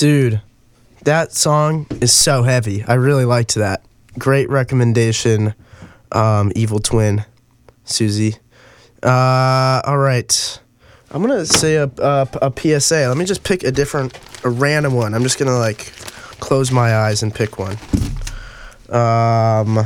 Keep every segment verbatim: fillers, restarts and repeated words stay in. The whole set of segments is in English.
Dude, that song is so heavy. I really liked that. Great recommendation, um, Evil Twin, Susie. Uh, all right. I'm going to say a, a, a P S A. Let me just pick a different, a random one. I'm just going to, like, close my eyes and pick one. Um...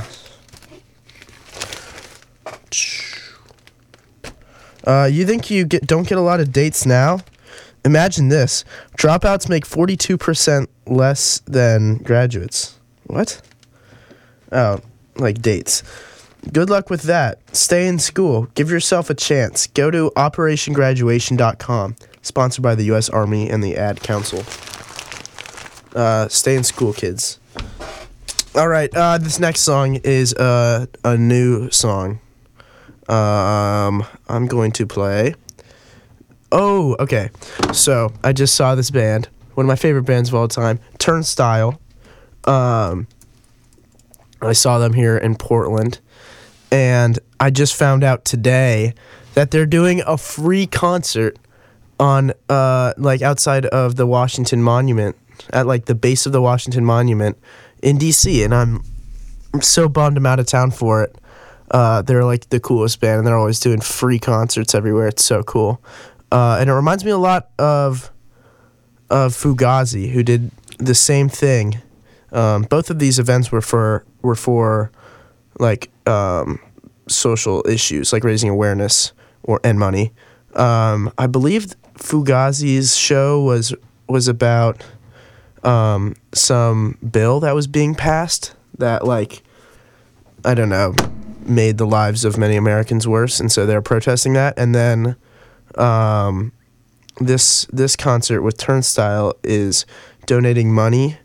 Uh, you think you get don't get a lot of dates now? Imagine this. Dropouts make forty-two percent less than graduates. What? Oh, like dates. Good luck with that. Stay in school. Give yourself a chance. Go to operation graduation dot com. Sponsored by the U S Army and the Ad Council. Uh, stay in school, kids. All right, uh, this next song is uh, a new song. Um, I'm going to play. Oh, okay. So I just saw this band, one of my favorite bands of all time, Turnstile. Um, I saw them here in Portland, and I just found out today that they're doing a free concert on, uh, like outside of the Washington Monument, at like the base of the Washington Monument in D C, and I'm, I'm so bummed I'm out of town for it. Uh, they're like the coolest band, and they're always doing free concerts everywhere. It's so cool. Uh, and it reminds me a lot of of Fugazi, who did the same thing. Um, both of these events were for were for like um, social issues, like raising awareness or and money. Um, I believe Fugazi's show was was about um, some bill that was being passed that, like, I don't know, made the lives of many Americans worse, and so they're protesting that. And then um, this this concert with Turnstile is donating money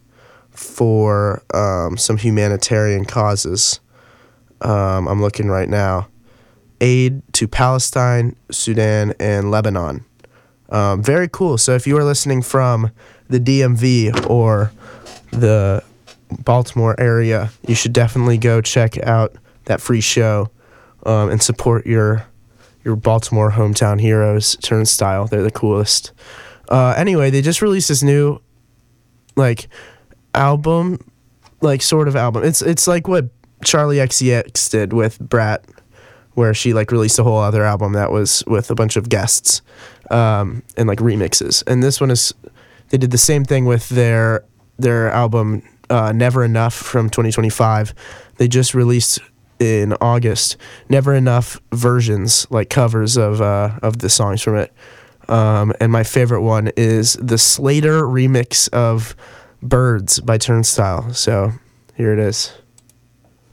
for um, some humanitarian causes. Um, I'm looking right now. Aid to Palestine, Sudan, and Lebanon. Um, very cool. So if you are listening from the D M V or the Baltimore area, you should definitely go check out that free show um, and support your your Baltimore hometown heroes, Turnstile. They're the coolest. Uh, anyway, they just released this new like album, like sort of album. It's it's like what Charlie X C X did with Brat, where she like released a whole other album that was with a bunch of guests um, and like remixes. And this one is, they did the same thing with their their album uh, Never Enough from twenty twenty-five. They just released in August Never Enough versions, like covers of uh, of the songs from it. Um, and my favorite one is the Slater remix of Birds by Turnstile. So here it is.